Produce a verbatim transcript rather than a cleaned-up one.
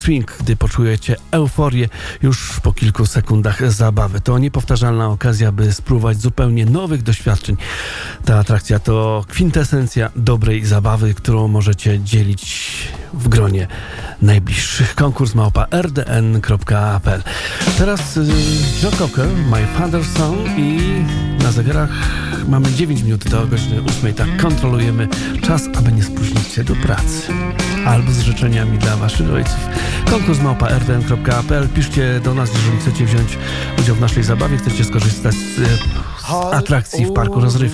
swing, gdy poczujecie euforię już po kilku sekundach zabawy. To niepowtarzalna okazja, by spróbować zupełnie nowych doświadczeń. Ta atrakcja to kwintesencja dobrej zabawy, którą możecie dzielić w gronie najbliższych. Konkurs małpa r d n kropka p l. Teraz y, Joe Cocker, My Father's Song, i na zegarach mamy dziewięć minut do godziny ósmej. Tak kontrolujemy czas, aby nie spóźnić się do pracy. Albo z życzeniami dla waszych ojców. Konkurs małpa r d n kropka p l. Piszcie do nas, jeżeli chcecie wziąć udział w naszej zabawie, chcecie skorzystać z, z atrakcji w parku rozrywki.